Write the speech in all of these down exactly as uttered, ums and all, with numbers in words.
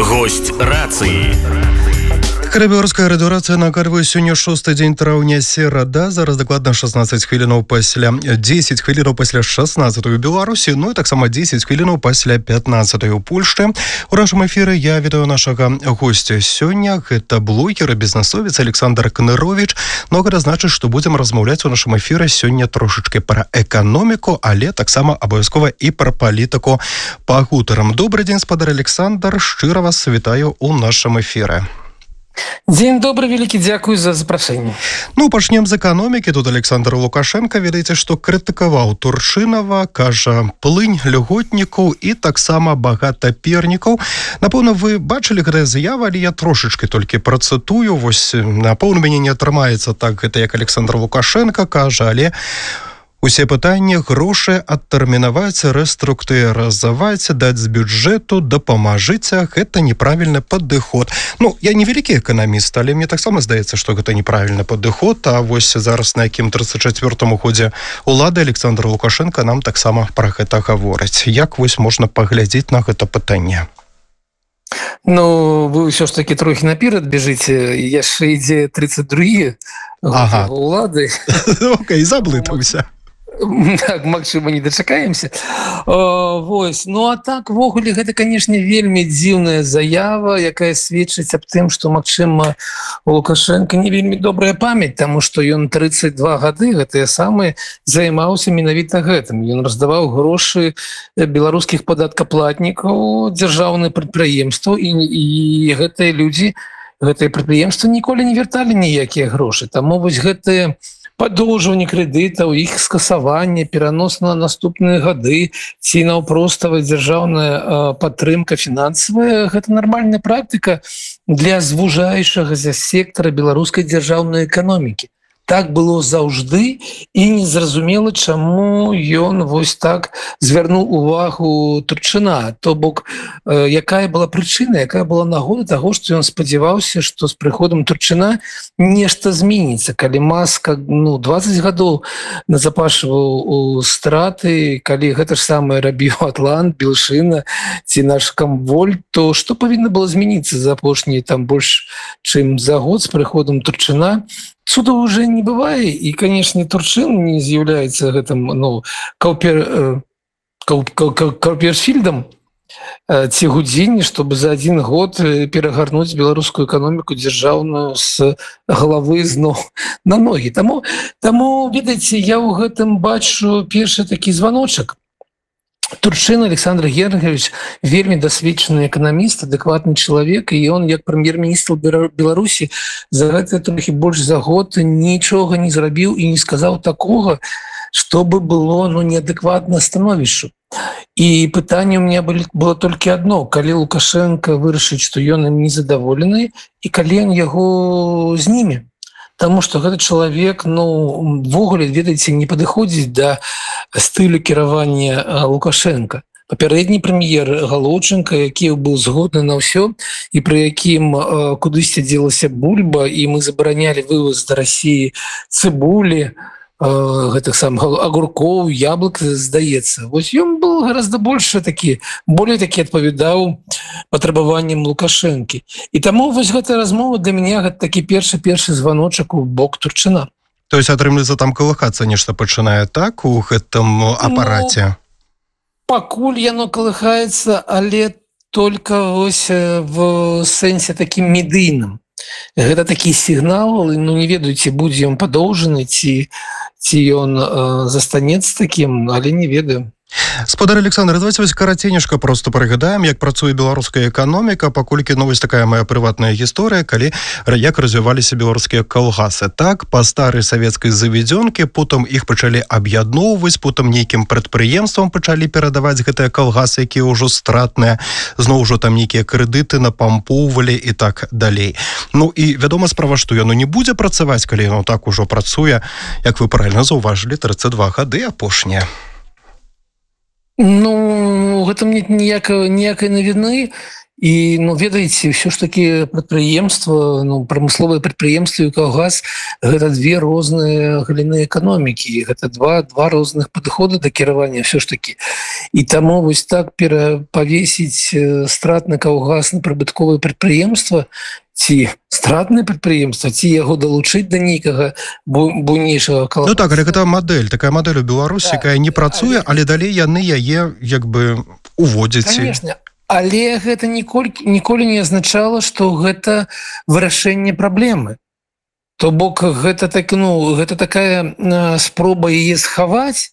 Гость рацыі. Беларуская радыёрацыя нагадвае сёння шосты дзень траўня, серада. Зараз дакладна шаснаццаць хвілінаў пасля дзесяць хвілінаў пасля шаснаццатай у Беларусі, ну і таксама дзесяць хвілінаў пасля пятнаццатай у Польшчы. У нашым эфіры я вітаю нашага госця сёння. Гэта блогер і бізнесовец Александр Кнырович. Ну, гэта значыць, што будзем размаўляць у нашым эфіры сёння трошачки пра эканоміку, але таксама абавязкова і пра палітыку пагутарым. Добрый дзень, спадар Александр. Шчыра вас вітаю у нашым эфіры. Дзень добры, вялікі дзякуй за запрашэнне. Ну, пачнем з эканомікі. Тут Александр Лукашенко, ведаеце, што крытыкаваў Турчынова, кажа, плынь льготнікаў і таксама багатапернікаў. Напэўна, вы бачылі гэтыя заявы, але я трошачки толькі працытую. Вось, напэўна, мяне не атрымаецца так, гэта як Александр Лукашенко кажа, але усе пытанні грошы адтэрмінаваць, рэструктурызаваць, даць з бюджэту, дапамажыце, гэта неправільны падыход. Ну, я не вялікі эканаміст, але мне таксама здаецца, што гэта неправільны падыход, а вось зараз на якім тридцать четвёртым годзе улады Александр Лукашенко нам таксама пра гэта гаворыць. Як вось можна паглядзець на гэта пытанне? Ну, вы ўсё ж такі трохі наперад бежыце, яшчэ ідзе тридцать другі ага. улады. Окей, заблытаўся. Так, магчыма, не дачакаемся. О, вось. Ну, а так, ввогуле, гэта, канешне, вельмі дзіўная заява, якая сведчыць аб тым, што, магчыма, у Лукашенко не вельмі добрая памяць, таму што ён тридцать два гады, гэтыя самыя, займаўся менавіта гэтым. Ён раздаваў грошы беларускіх падаткаплатнікаў, дзяржаўныя прадпрыемствы, і, і гэтыя людзі, гэтыя прадпрыемствы ніколі не вярталі ніякія грошы. Таму вось гэтыя падоўжванне крэдытаў, іх скасаванне, перанос на наступныя гады, ці наўпроставая дзяржаўная падтрымка фінансавая, гэта нармальная практыка для звужаючага сектара беларускай дзяржаўнай эканомікі. Так было заўжды, і незразумела, чаму ён вось так звярнуў увагу Турчына. То бок, э, якая была прычына, якая была нагода таго, што ён спадзяваўся, што з прыходам Турчына нешта зменіцца. Калі Маска ну, двадцать гадоў назапашваў у страты, калі гэта ж самае рабіў Атлант, Белшына ці наш Камволь, то што павінна было змяніцца за апошнія там больш чым за год з прыходам Турчына? Цуда уже не бывае, і, канешне, Турчын не з'яўляецца гэтым ну, каўпер, каўперсфільдам ці Гудзіні, чтобы за один год перагарнуць беларускую эканоміку дзяржаўную з галавы зноў на ногі. Таму, таму, ведаеце, я ў гэтым бачу першы такі званочак. Турчын Александр Георгиевич вельмі дасведчаны эканаміст, адэкватны чалавек, і ён як прэм'ер-міністр Беларусі за гэта трохі больш за год нічога не зрабіў і не сказаў такога, чтобы было ну, неадэкватна становішчу. І пытанне у меня было толькі адно, калі Лукашенко вырашыць, што ён ім незадаволены, і калі ён яго зніме. Таму што гэты чалавек, ну, ввогуле, ведаеце, не падыходзіць да стылю кіравання Лукашенка. Папярэдні прэм'ер Галоўченка, які быў згодны на ўсё, і пры якім кудысьці дзелася бульба, і мы забаранялі вываз да Расіі цыбулі, гэтых самых агуркоў, яблык, здаецца. Вось ён был гораздо больше такі, болей такі адпавядаў патрабаванням Лукашэнкі. І таму вось гэтая размова для мяне гэта такі першы-першы званочак у бок Турчына. То есть, атрымліваецца, там калыхацца нешта пачынае так у гэтым апараце? Ну, пакуль яно калыхаецца, але только вось в сэнсе такім медыйным. Гэта такі сігнал, ну не ведаю, ці будзе ён падоўжаны, ці, ці ён э, застанецца такім, але не ведаю. Спадар Александр, давайте вось караценечка просто прыгадаем, як працуе беларуская эканоміка, паколькі ну, вось такая моя прыватная гісторыя, калі як развіваліся беларускія калгасы. Так, па старай савецкай заведзёнкі, потым іх пачалі аб'ядноўваць, потым нейкім прадпрыемствам пачалі перадаваць гэтыя калгасы, якія ўжо стратныя, зноў ужо там нейкія крэдыты напампоўвалі і так далей. Ну і вядома справа, што яно не будзе працаваць, калі яно так ужо працуе, як вы правільна заўважылі, тридцать два гады апошнія. Ну, гэтым нет ніякай, ніякай навіны, і ну ведаеце все ж таки прадпрыемства, ну прамысловыя прадпрыемствы і калгас гэта две розныя галіны эканомікі, гэта два два розных падыходы да кіравання все ж таки, і таму вось так перапавесіць стратны калгас на прыбытковае прадпрыемства ці стратнае прадпрыемства, ці яго далучыць да нейкага буйнейшага калгаса. Ну так, гэта мадэль, такая мадэль у Беларусі, так, якая не працуе, але, але далей яны яе як бы уводзяць. Конечно, але гэта ніколі, ніколі не азначала, што гэта вырашэнне праблемы. То бок гэта так, ну, гэта такая спроба яе схаваць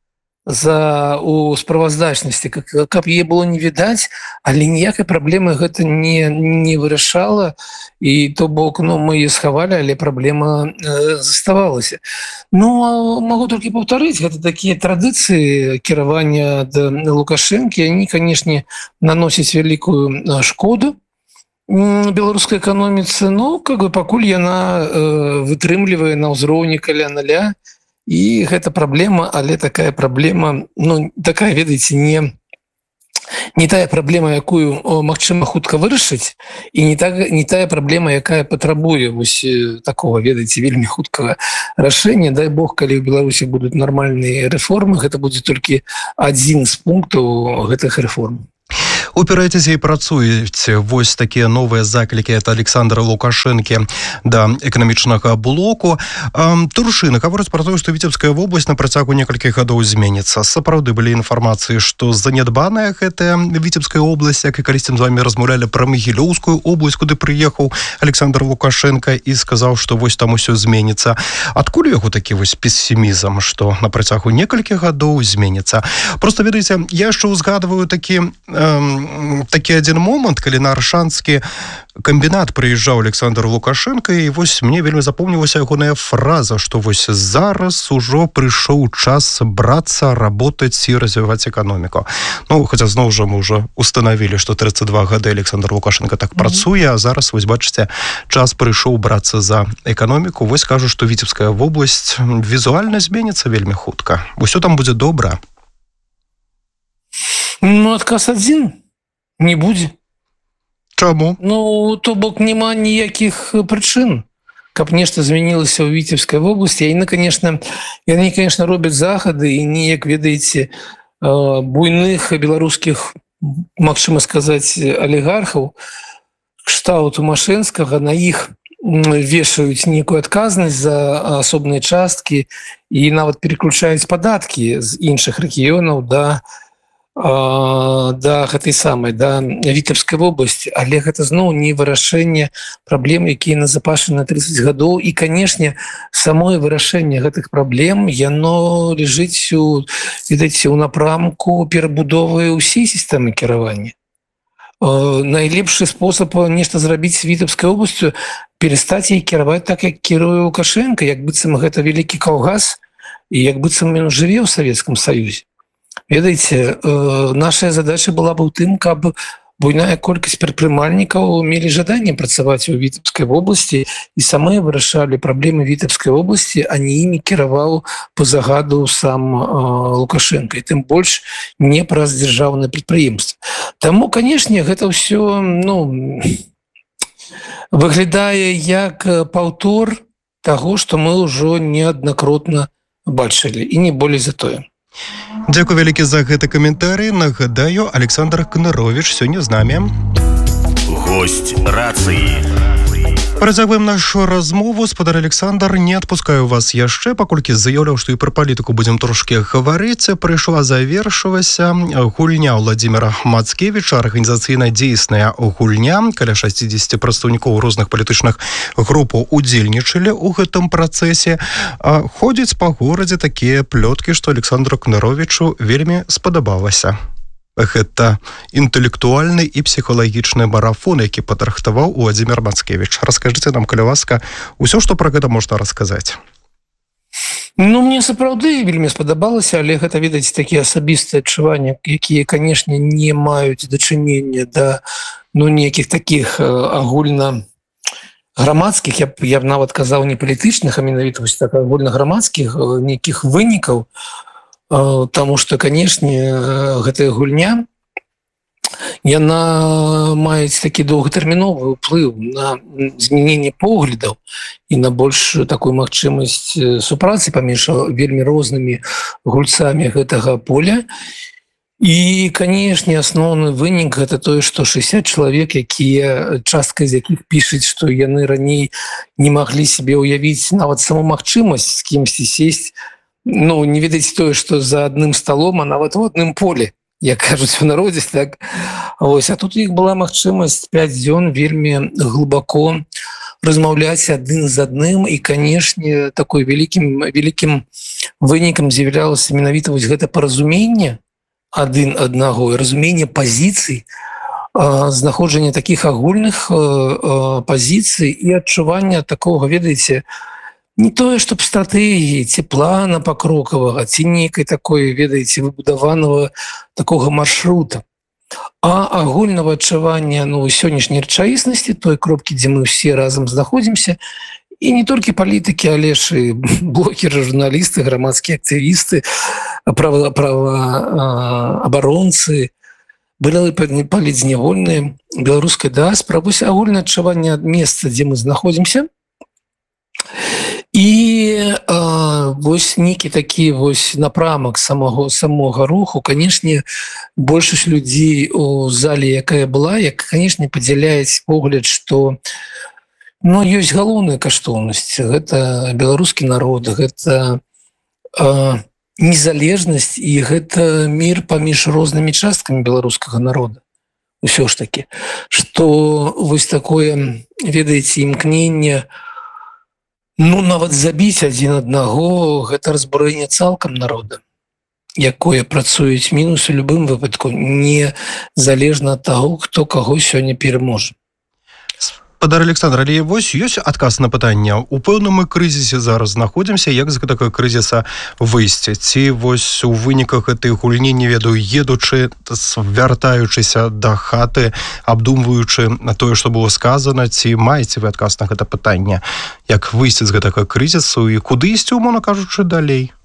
за у справаздачнасці, каб яе было не відаць, але ніякай праблемы гэта не, не вырашала, і то бок ну, мы яе схавалі, але праблема э, заставалася. Ну могу толькі паўтарыць, гэта такія традыцыі кіравання да Лукашэнкі, они, канешне, наносяць вялікую шкоду беларускай эканоміцы, но как бы пакуль яна э, вытрымлівае на ўзроўні каля нуля. І гэта праблема, але такая праблема, ну, такая, ведаеце, не, не тая праблема, якую магчыма хутка вырашыць, і не, так, не тая праблема, якая патрабуе вось такого, ведаеце, вельмі хуткага рашэння. Дай Бог, калі ў Беларусі будуць нармальныя рэформы, гэта будзе толькі адзін з пунктаў гэтых рэформ. Упираетесь і працуеце вось такія новыя заклікі ад Александра Лукашэнкі да эканамічнага блоку. Туршына гаворыць пра тое, што Віцебская вобласць на працягу некалькіх гадоў зменіцца. Сапраўды былі інфармацыі, што занядбаная гэтая Віцебская область, як і калісьці з вами размаўлялі пра Магілёўскую область, куды прыехаў Александр Лукашенко і сказаў, што вось там усё зменіцца. Адкуль яго такі вось пессімізм, што на працягу некалькіх гадоў зменіцца? Просто ведаеце, я яшчэ узгадываю такі такі адзін момант, калі на аршанскі камбінат прыязджаў Александр Лукашенко, і вось мне вельмі запомнілася ягоная фраза, што вось зараз ужо прыйшоў час брацца, работаць і развіваць эканоміку. Ну, хаця зноў жа мы ўжо устанавілі, што тридцать два гады Александр Лукашенко так працуе, а зараз, вось бачыце, час прыйшоў брацца за эканоміку. Вось кажу, што Віцебская вобласць візуальна зменіцца вельмі хутка. Усё там будзе добра. Ну, адказ адзін. Не будзе. Чаму? Ну, то бок няма ніякіх прычын, каб нешта змянілася ў Віцебскай вобласці. Яны, конечно, яны, конечно, робяць захады і неяк, ведаеце, буйных беларускіх, магчыма сказаць, алігархаў, кшталту Тумашэнскага, на іх вешаюць нейкую адказнасць за асобныя часткі і нават переключаюць падаткі з іншых рэгіёнаў да да гэтай самай, да Віцебскай вобласці, але гэта зноў не вырашэнне праблем, якія назапашаны на тридцать гадоў, і, канешне, самое вырашэнне гэтых праблем, яно ляжыць у, відаеце, у напрамку перабудовы ўсей сістэмы кіравання. Найлепшы спосаб нешта зрабіць з Віцебскай обласцю, перастаць яе кіраваць так, як кіруе Лукашенко, як быццам гэта вялікі калгас, і як быццам ён жыве ў Савецкім Саюзе. Ведаеце, наша задача была бы ў тым, каб буйная колькасць прадпрымальнікаў мелі жаданне працаваць у Віцебскай вобласці і самыя вырашалі праблемы Віцебскай вобласці, а не імі кіраваў па загаду сам Лукашенко, і тым больш не праз дзяржаўнае прадпрыемства. Таму, канешне, гэта ўсё, ну, выглядае як паўтор таго, што мы ўжо неаднакратна бачылі, і не болей за тое. Дзякуй вялікі за гэты каментарый. Нагадаю, Александр Кнырович сёння з намі. Госць рацыі. Працягваем нашу размову. Спадар Александр, не адпускаю вас яшчэ, паколькі заяўляў, што і пра палітыку будзем трошкі гаварыць. Прыйшла завершылася гульня Владимира Мацкевіча, арганізацыйна дзейсная гульня. Каля шестьдесят прадстаўнікоў розных палітычных групаў удзельнічалі ў гэтым працэсе. Ходзяць па горадзе такія плёткі, што Александру Кныровічу вельмі спадабалася. Гэта інтэлектуальны і псіхалагічны марафон, які падрыхтаваў Владимир Мацкевіч. Раскажыце нам, калі ласка, усё, што пра гэта можна расказаць. Ну, мне сапраўды вельмі спадабалася, але гэта, ведаць, такія асабістыя адчуванні, якія, канешне, не маюць дачынення да, ну, нейкіх такіх агульна грамадскіх, я б, я б нават казаў, не палітычных, а менавіта вось так агульнаграмадскіх нейкіх вынікаў. Таму што, канешне, гэтая гульня, яна маюць такі доўгатэрміновы ўплыў на змяненне поглядаў і на больш такую магчымасць супрацы паміж вельмі рознымі гульцамі гэтага поля. І, канешне, асноўны вынік гэта тое, што шэсцьдзесят чалавек, якія частка з якіх пішуць, што яны раней не маглі себе ўявіць нават саму магчымасць з кімсьці сесть, ну, не ведаць тое, што за адным сталом, а нават у адным поле, як кажуць у народзе, так. Вось, а тут у іх была магчымасць пяць дзён вельмі глыбако размаўляць адзін з адным, і, канешне, такой вялікім, вялікім вынікам з'яўлялася менавіта вось гэта паразуменне адзін аднаго і разуменне пазіцый, знаходжання такіх агульных пазіцый і адчування такога, ведаеце, не тое, што б стратэгіі ці плана пакрокавага, ці нейкай такой, ведаеце, выбудаванага такога маршрута, а агульнага адчування, ну, сённяшняй рэчаіснасці, той кропкі, дзе мы ўсе разам знаходзімся. І не толькі палітыкі, але ж і блогеры, журналісты, грамадскія актывісты, праваабаронцы, былі палітзнявольныя, беларуская дыаспара, вось агульнае адчуванне месца, дзе мы знаходзімся. І а, вось нейкі такі вось напрамак самого, самого руху, канешне, большасць людзей у зале, якая была, як, канешне, падзяляюць погляд, што ну, ёсць галоўная каштоўнасць. Гэта беларускі народ, гэта э, незалежнасць і гэта мір паміж рознымі часткамі беларускага народа. Усё ж такі. Што вось такое, ведаеце, імкненне, ну, нават забіць адзін аднаго, гэта разбурэнне цалкам народа, якое працуюць мінус у любым выпадку, незалежна ад таго, хто каго сёння пераможа. Гаспадар Александр, але вось ёсць адказ на пытанне. У пэўным крызісе зараз знаходзімся, як з гэтага крызіса выйсці? Ці вось у выніках гэтай гульні, не ведаю, едучы, вяртаючыся да хаты, абдумваючы тое, што было сказана, ці маеце вы адказ на гэта пытанне? Як выйсці з гэтага крызісу і куды ісці, умоўна кажучы, далей?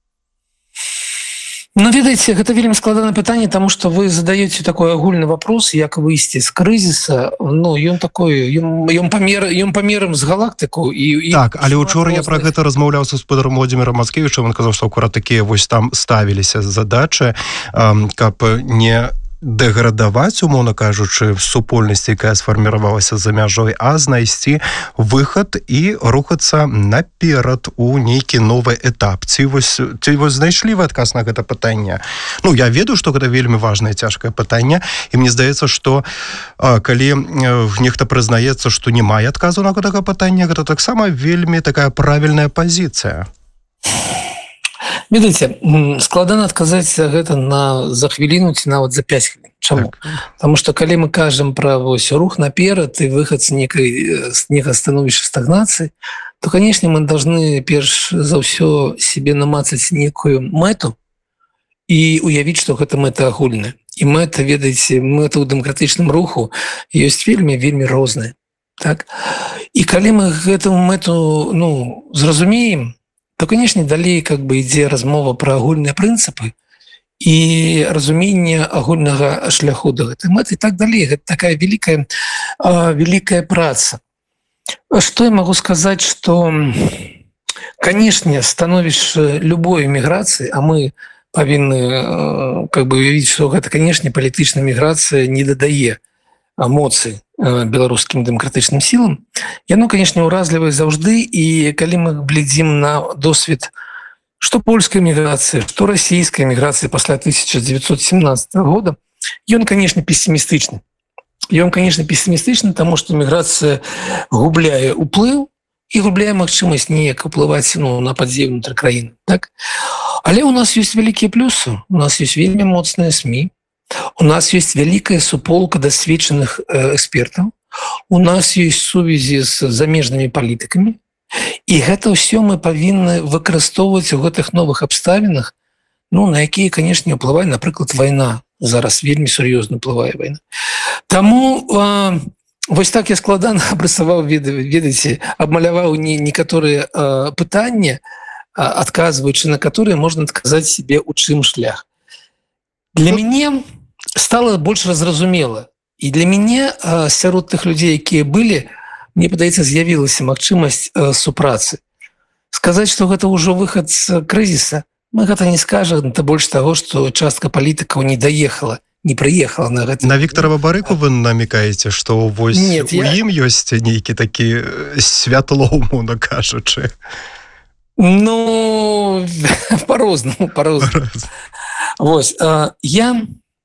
Ну, ведаеце, гэта вельмі складанае пытанне, таму што вы задаеце такой агульны вопрос, як выйсці з крызіса. Ну, ён такой, ён, ён, памер, ён памерам з галактыку. І, так, і але учора я пра гэта размаўляў са гаспадаром Владзімірам Мацкевічам, ён казаў, што акурат такія вось там ставіліся задачы, каб не дэградаваць, умоўна кажучы, супольнасці, якая сфарміравалася за мяжой, а знайсці выхад і рухацца наперад у нейкі новы этап. Ці вось, ці вось знайшлі вы адказ на гэта пытанне? Ну, я ведаю, што гэта вельмі важнае, цяжкае пытанне, і мне здаецца, што а, калі нехта прызнаецца, што не мае адказу на гэтага пытання, гэта таксама вельмі такая правільная пазіцыя. Ведаеце, складана адказаць за гэта на, за хвіліну ці нават за пяць хвілін. Чаму? Так. Таму што калі мы кажам пра вось, рух наперад і выхад з некай, з некага становішча стагнацыі, то, канешне, мы должны перш за ўсё себе намацаць некую мэту і уявіць, што гэта мэта агульная. І мэта, ведаеце, мэта ў дэмакратычным руху ёсць вельмі, вельмі розныя. Так? І калі мы гэту мэту, ну, зразумеем, то, конечно, далей как бы ідзе размова пра агульныя прынцыпы і разуменне агульнага шляху да гэтай мэты і так далей. Гэта такая великая, великая праца. Што я могу сказаць, што, конечно, становішча любой эміграцыі, а мы павінны как бы уявіць, што гэта, конечно, палітычная міграцыя не дадае эмоцый беларускім дэмакратычным сілам. Яно, конечно, ўразлівае заўжды, і калі мы глядзім на досвед што польскай міграцыі, што расійскай міграцыі пасля тысяча дзевятьсот семнадцатого года, ён, конечно, пессімістычны. Ён, конечно, пессімістычны, таму што міграцыя губляе ўплыў і губляе магчымасць неяк уплываць, ну, на падзеі ўнутры краіны. Так? Але у нас ёсць вялікія плюсы, у нас ёсць вельмі моцныя СМІ, у нас есть великая суполка досведченных экспертаў, у нас есть сувязі з замежнымі палітыкамі, і гэта ўсё мы павінны выкарыстоўваць у гэтых новых абставінах, ну, на якія, конечно, ўплывае, напрыклад, вайна. Зараз вельмі сур'ёзна ўплывае вайна. Таму а, вось так я складана абрысаваў, ведаеце, абмаляваў не, некаторыя а, пытанні, а, адказваючы на которые можна адказаць себе, у чым шлях. Для мяне стало больш разразумела, І для мяне сярод тых людзей, якія былі, мне падаецца, з'явілася магчымасць супрацы. Сказаць, што гэта ўжо выхад з крызіса, мы гэта не скажам, то больш таго, што частка палітыкаў не даехала, не прыехала на гэта. На Віктора Бабарыку вы намекаеце, што вось Нет, у я... ім ёсць нейкі такі святло, умоўна кажучы. Ну, по-рознаму, по-рознаму. Вось, я...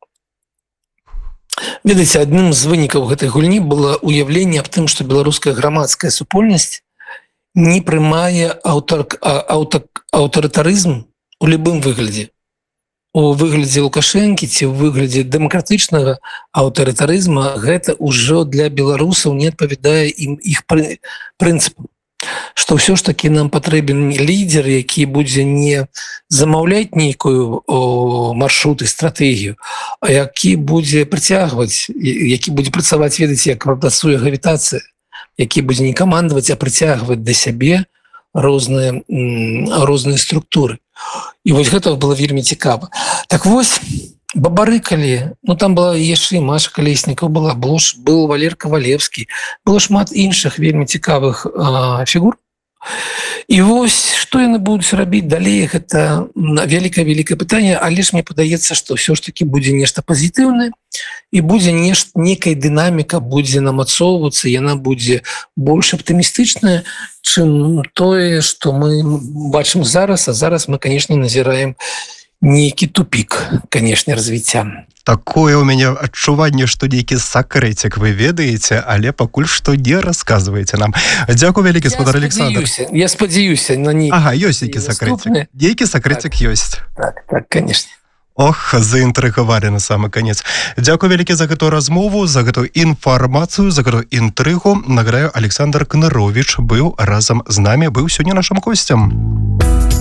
Ведаеце, адным з вынікаў гэтай гульні было уяўленне аб тым, што беларуская грамадская супольнасць не прымае аўтар... аўтар... аўтарытарызм у любым выглядзе. У выглядзе Лукашэнкі ці ў выглядзе дэмакратычнага аўтарытарызма гэта ўжо для беларусаў не адпавядае ім іх пры... прынцыпам. Што ўсё ж такі нам патрэбен лідер, які будзе не замаўляць нейкую маршрут і стратэгію, а які будзе прыцягваць, які будзе працаваць, ведаеце, як працуе гравітацыя, які будзе не камандаваць, а прыцягваць да сябе розныя, розныя структуры. І вось гэта было вельмі цікава. Так вось, бабарыкалі, ну там была яшчэ Маша Калеснікаў, была, был Валер Кавалевскі, было шмат іншых вельмі цікавых а, фігур. І вось, што яны будуць рабіць далей, гэта вялікае-вялікае пытанне, але ж мне падаецца, што ўсё ж такі будзе нешта пазітыўнае, і будзе нешта, некая дынаміка будзе намацоўвацца, яна будзе больш аптымістычная, чым тое, што мы бачым зараз, а зараз мы, канешне, назіраем нейкі тупік, канешне, развіцця. Такое у мяне адчуванне, што нейкі сакрэцік вы ведаеце, але пакуль што не расказваеце нам. Дзякуй вялікі, спадар Александр. Я спадзяюся на нейкі... Ага, ёсць нейкі сакрэцік. Нейкі сакрэцік так. ёсць. Так, так, канешне. Ох, заінтрыгавалі на самы канец. Дзякуй вялікі за гэтую размову, за гэтую інфармацыю, за гэтую інтрыгу. Нагадаю, Александр Кныровіч быў разам з намі, быў сёння нашым госцем.